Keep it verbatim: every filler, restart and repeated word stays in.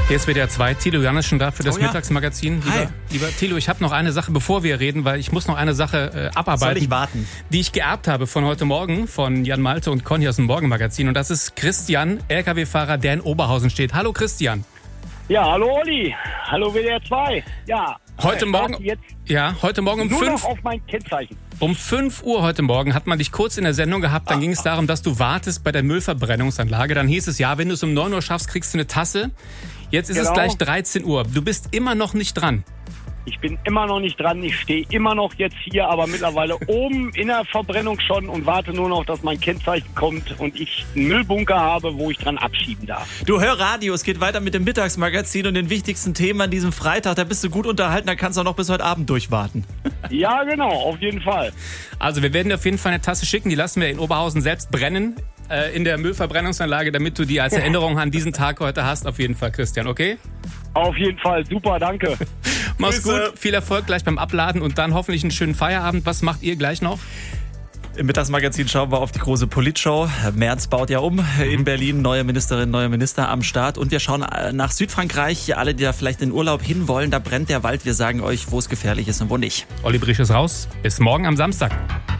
Hier ist W D R zwei. Thilo Jannes schon da für das oh ja. Mittagsmagazin. Lieber, Hi. lieber Thilo, ich habe noch eine Sache, bevor wir reden, weil ich muss noch eine Sache äh, abarbeiten. Soll ich warten? Die ich geerbt habe von heute Morgen, von Jan Malte und Conny aus dem Morgenmagazin. Und das ist Christian, L K W-Fahrer, der in Oberhausen steht. Hallo Christian. Ja, hallo Olli. Hallo W D R zwei. Ja. Heute ich Morgen, warte jetzt ja, heute Morgen um nur fünf, noch auf mein Kennzeichen. um fünf Uhr heute Morgen hat man dich kurz in der Sendung gehabt. Dann ging es darum, dass du wartest bei der Müllverbrennungsanlage. Dann hieß es, ja, wenn du es um neun Uhr schaffst, kriegst du eine Tasse. Jetzt ist Genau. es gleich dreizehn Uhr. Du bist immer noch nicht dran. Ich bin immer noch nicht dran. Ich stehe immer noch jetzt hier, aber mittlerweile oben in der Verbrennung schon und warte nur noch, dass mein Kennzeichen kommt und ich einen Müllbunker habe, wo ich dran abschieben darf. Du, hör Radio, es geht weiter mit dem Mittagsmagazin und den wichtigsten Themen an diesem Freitag. Da bist du gut unterhalten, da kannst du auch noch bis heute Abend durchwarten. Ja, genau, auf jeden Fall. Also wir werden dir auf jeden Fall eine Tasse schicken. Die lassen wir in Oberhausen selbst brennen äh, in der Müllverbrennungsanlage, damit du die als Erinnerung an diesen Tag heute hast. Auf jeden Fall, Christian, okay? Auf jeden Fall, super, danke. Mach's Grüße. gut, viel Erfolg gleich beim Abladen und dann hoffentlich einen schönen Feierabend. Was macht ihr gleich noch? Im Mittagsmagazin schauen wir auf die große Politshow. Merz baut ja um in Berlin, neue Ministerin, neue Minister am Start. Und wir schauen nach Südfrankreich. Alle, die da vielleicht in Urlaub hinwollen, da brennt der Wald. Wir sagen euch, wo es gefährlich ist und wo nicht. Olli Brisch ist raus. Bis morgen am Samstag.